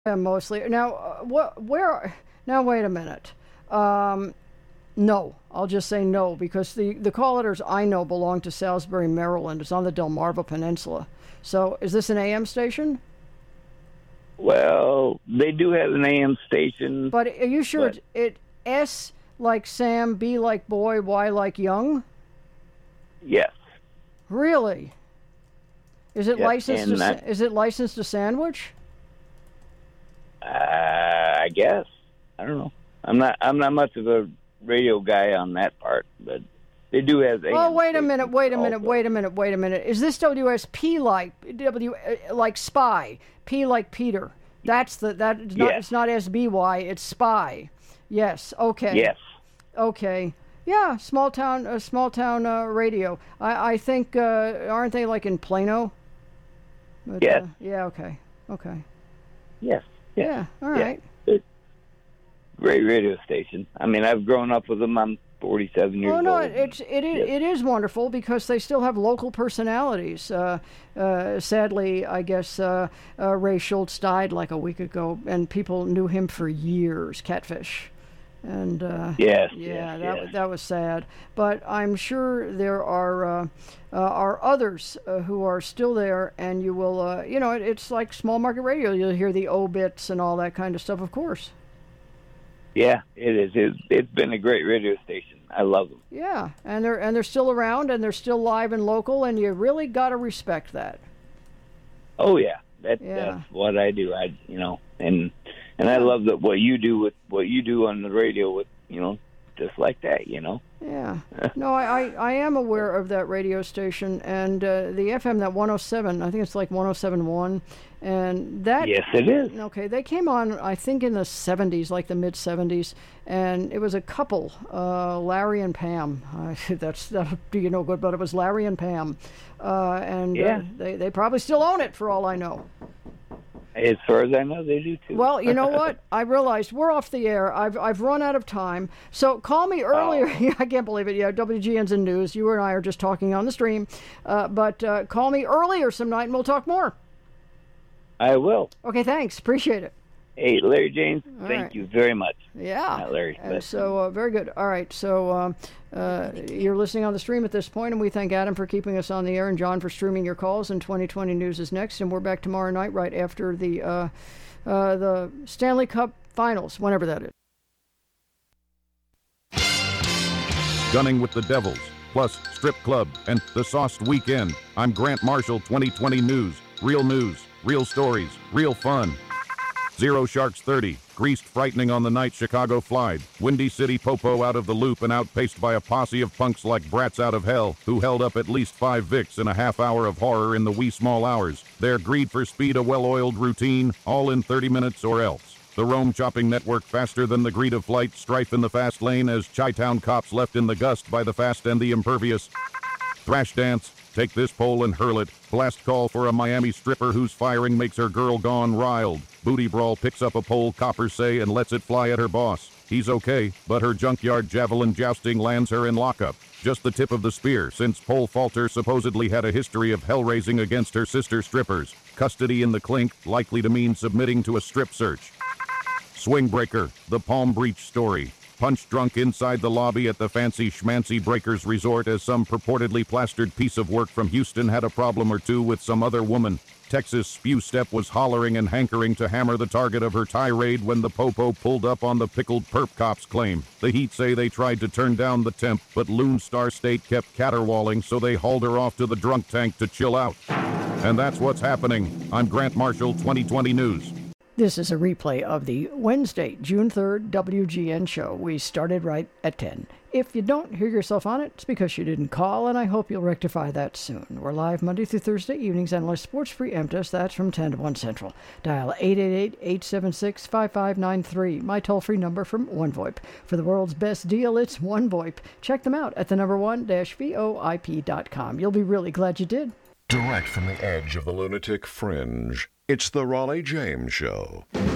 Yeah, mostly. Now, where? Now, wait a minute. Um, no, I'll just say no because the call letters I know belong to Salisbury, Maryland. It's on the Delmarva Peninsula. So, is this an AM station? Well, they do have an AM station, But are you sure but it S like Sam, B like boy, Y like young? yes, Really? Is it yes, licensed and that, is it licensed to Sandwich? I guess I don't know. I'm not much of a radio guy on that part, but they do have AM Oh, wait a minute, stations wait a minute, also. wait a minute, wait a minute. Is this WSP like spy? P like Peter. That's it's not Yes, it's not SBY, it's spy. Yes, okay. yes, Okay. Yeah, small town radio. I think aren't they like in Plano? But, yes, yeah, okay. Okay. yes, yes, Yeah, all yes. right. Great radio station. I mean, I've grown up with them. I'm 47 years Oh no, old. Yes. it is wonderful because they still have local personalities. Sadly, I guess Ray Schultz died like a week ago, and people knew him for years. Catfish, and Yes, yeah, yes, yes. that was sad. But I'm sure there are others who are still there, and you will, it's like small market radio. You'll hear the obits and all that kind of stuff, of course. Yeah, it is. It's been a great radio station. I love them. Yeah, and they're still around, and they're still live and local, and you really got to respect that. Oh yeah, Yeah. that's what I do. And I love that what you do on the radio with just like that. Yeah. No, I am aware of that radio station, and the FM, that 107, I think it's like 107.1, and that... Yes, it is. Okay, they came on, I think, in the 70s, like the mid-70s, and it was a couple, Larry and Pam. That'll do you no good, but it was Larry and Pam. And Yeah. they probably still own it, for all I know. As far as I know, they do too. Well, you know what? I realized we're off the air. I've run out of time. So call me earlier. Oh. I can't believe it. Yeah, WGN's in news. You and I are just talking on the stream. But call me earlier some night and we'll talk more. I will. Okay, thanks. Appreciate it. Hey, Larry James, All thank right. you very much. Yeah. Larry. And so, very good. All right. So, you're listening on the stream at this point, and we thank Adam for keeping us on the air and John for streaming your calls. And 2020 News is next, and we're back tomorrow night right after the Stanley Cup Finals, whenever that is. Gunning with the Devils, plus Strip Club and the Sauced Weekend. I'm Grant Marshall, 2020 News, real stories, real fun. Zero Sharks 30, greased frightening on the night Chicago flied. Windy City Popo out of the loop and outpaced by a posse of punks like brats out of hell, who held up at least 5 Vicks in a half hour of horror in the wee small hours. Their greed for speed a well-oiled routine, all in 30 minutes or else. The Rome chopping network faster than the greed of flight, strife in the fast lane as Chi-Town cops left in the gust by the fast and the impervious. Thrash dance, take this pole and hurl it. Blast call for a Miami stripper whose firing makes her girl gone riled. Booty brawl picks up a pole, coppers say, and lets it fly at her boss. He's okay, but her junkyard javelin jousting lands her in lockup. Just the tip of the spear, since pole faulter supposedly had a history of hell-raising against her sister strippers. Custody in the clink, likely to mean submitting to a strip search. Swing breaker, the Palm Breach story. Punch drunk inside the lobby at the fancy schmancy Breakers Resort as some purportedly plastered piece of work from Houston had a problem or two with some other woman. Texas Spew Step was hollering and hankering to hammer the target of her tirade when the popo pulled up on the pickled perp cops claim. The Heat say they tried to turn down the temp, but Lone Star State kept caterwauling, so they hauled her off to the drunk tank to chill out. And that's what's happening. I'm Grant Marshall, 2020 News. This is a replay of the Wednesday, June 3rd WGN show. We started right at 10. If you don't hear yourself on it, it's because you didn't call, and I hope you'll rectify that soon. We're live Monday through Thursday evenings on Sports Free MTS. That's from 10 to 1 Central. Dial 888-876-5593. My toll-free number from OneVoIP. For the world's best deal, it's OneVoIP. Check them out at the number one-voip.com. You'll be really glad you did. Direct from the edge of the lunatic fringe, it's the Raleigh James Show.